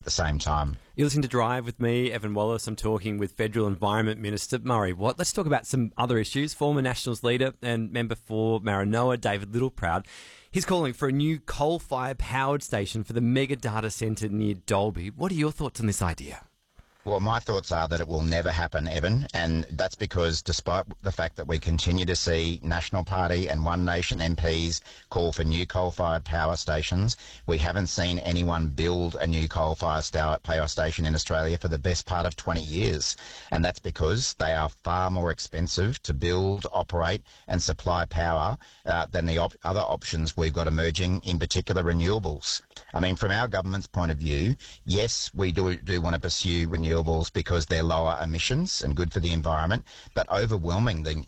the same time. You're listening to Drive with me, Evan Wallace. I'm talking with Federal Environment Minister Murray Watt. Let's talk about some other issues. Former Nationals leader and member for Maranoa, David Littleproud, he's calling for a new coal-fired powered station for the mega data centre near Dalby. What are your thoughts on this idea? Well, my thoughts are that it will never happen, Evan, and that's because despite the fact that we continue to see National Party and One Nation MPs call for new coal-fired power stations, we haven't seen anyone build a new coal-fired power station in Australia for the best part of 20 years. And that's because they are far more expensive to build, operate and supply power than the other options we've got emerging, in particular renewables. I mean, from our government's point of view, yes, we do want to pursue renewables because they're lower emissions and good for the environment, but overwhelmingly,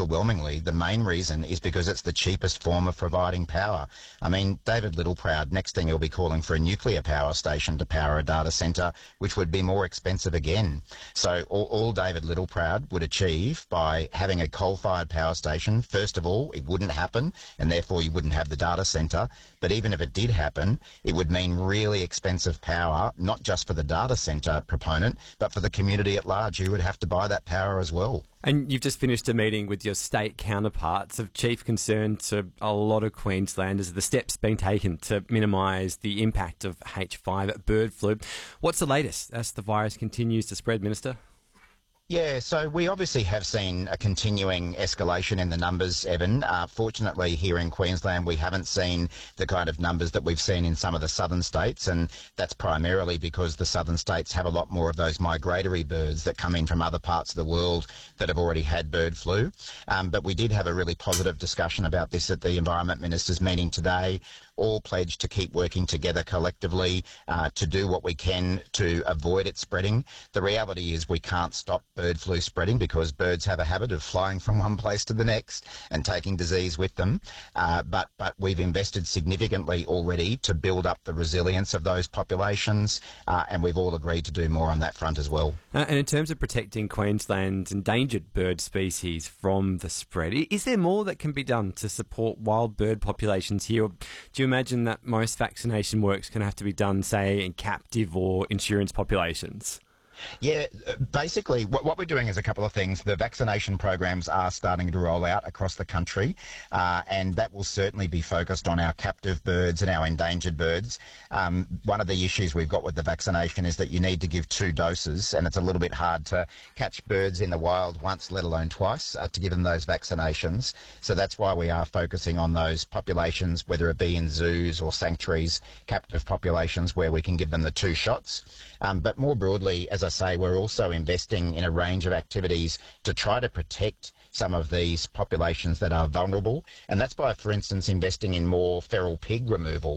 the main reason is because it's the cheapest form of providing power. I mean, David Littleproud, next thing he'll be calling for a nuclear power station to power a data centre, which would be more expensive again. So all David Littleproud would achieve by having a coal-fired power station, first of all, it wouldn't happen, and therefore you wouldn't have the data centre. But even if it did happen, it would mean really expensive power, not just for the data centre proponent, but for the community at large, who would have to buy that power as well. And you've just finished a meeting with your state counterparts. Of chief concern to a lot of Queenslanders, the steps being taken to minimise the impact of H5 bird flu. What's the latest as the virus continues to spread, Minister? Yeah, so we obviously have seen a continuing escalation in the numbers, Evan. Fortunately, here in Queensland, we haven't seen the kind of numbers that we've seen in some of the southern states, and that's primarily because the southern states have a lot more of those migratory birds that come in from other parts of the world that have already had bird flu. But we did have a really positive discussion about this at the Environment Ministers' meeting today. All pledged to keep working together collectively to do what we can to avoid it spreading. The reality is we can't stop bird flu spreading because birds have a habit of flying from one place to the next and taking disease with them. But we've invested significantly already to build up the resilience of those populations, and we've all agreed to do more on that front as well. And in terms of protecting Queensland's endangered bird species from the spread, is there more that can be done to support wild bird populations here? Do you imagine that most vaccination work's going to have to be done, say, in captive or insurance populations? Yeah, basically what we're doing is a couple of things. The vaccination programs are starting to roll out across the country, and that will certainly be focused on our captive birds and our endangered birds. One of the issues we've got with the vaccination is that you need to give 2 doses, and it's a little bit hard to catch birds in the wild once, let alone twice, to give them those vaccinations. So that's why we are focusing on those populations, whether it be in zoos or sanctuaries, captive populations where we can give them the 2 shots. But more broadly, as I say, we're also investing in a range of activities to try to protect some of these populations that are vulnerable. And that's by, for instance, investing in more feral pig removal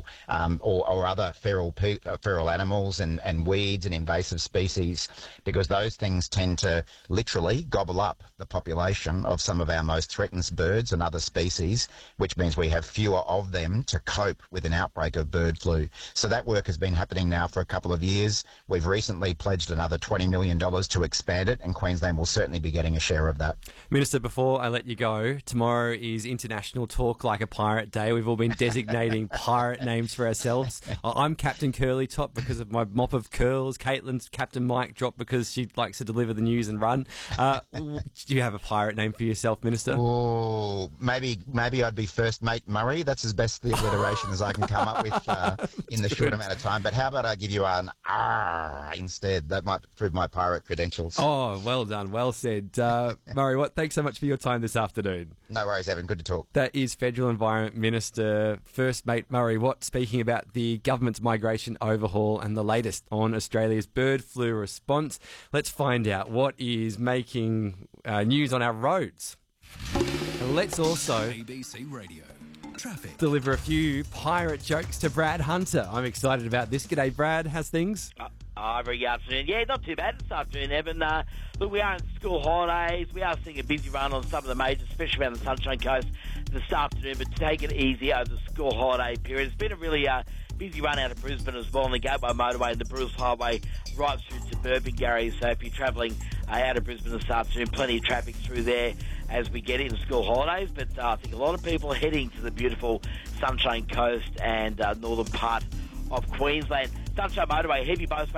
or other feral animals and weeds and invasive species, because those things tend to literally gobble up the population of some of our most threatened birds and other species, which means we have fewer of them to cope with an outbreak of bird flu. So that work has been happening now for a couple of years. We've recently pledged another $20 million to expand it, and Queensland will certainly be getting a share of that. Minister, before I let you go, tomorrow is International Talk Like a Pirate Day. We've all been designating pirate names for ourselves. I'm Captain Curly Top because of my mop of curls. Caitlin's Captain Mike Drop because she likes to deliver the news and run. Do you have a pirate name for yourself, Minister? Oh, maybe I'd be First Mate Murray. That's as best the alliteration as I can come up with in the short amount of time. But how about I give you an R instead? That might prove my pirate credentials. Oh, well done. Well said. Murray Watt, thanks so much for your time this afternoon. No worries, Evan. Good to talk. That is Federal Environment Minister First Mate Murray Watt speaking about the government's migration overhaul and the latest on Australia's bird flu response. Let's find out what is making news on our roads. And let's also ABC Radio Traffic. Deliver a few pirate jokes to Brad Hunter. I'm excited about this. G'day, Brad. How's things? Very good afternoon. Yeah, not too bad this afternoon, Evan. Look, we are in school holidays. We are seeing a busy run on some of the majors, especially around the Sunshine Coast this afternoon, but take it easy over the school holiday period. It's been a really busy run out of Brisbane as well on the Gateway Motorway and the Bruce Highway right through suburban Gary. So if you're travelling out of Brisbane this afternoon, plenty of traffic through there as we get into school holidays. But I think a lot of people are heading to the beautiful Sunshine Coast and northern part of Queensland. Sunshine Motorway, heavy both